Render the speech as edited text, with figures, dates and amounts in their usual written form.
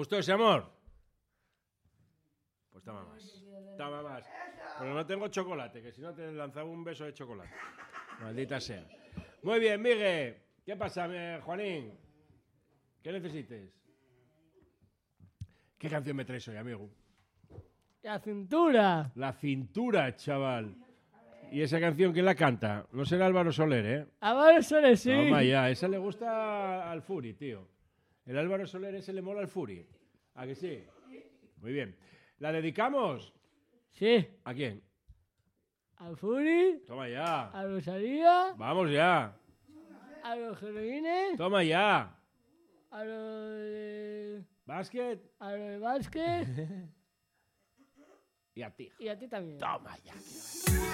gustó ese amor? Pues toma más. Toma más. Pero no tengo chocolate, que si no te lanzaba un beso de chocolate. Maldita sea. Muy bien, Miguel. ¿Qué pasa, Juanín? ¿Qué necesites? ¿Qué canción me traes hoy, amigo? La cintura. La cintura, chaval. ¿Y esa canción quién la canta? No será Álvaro Soler, ¿eh? Álvaro Soler, sí. Toma ya, esa le gusta al Furi, tío. El Álvaro Soler ese le mola al Furi. ¿A que sí? Muy bien. ¿La dedicamos? Sí. ¿A quién? Al Furi. Toma ya. A Rosalía. Vamos ya. A los Heroines. Toma ya. A los de... Básquet. A los de básquet. Y a ti. Y a ti también. Toma ya.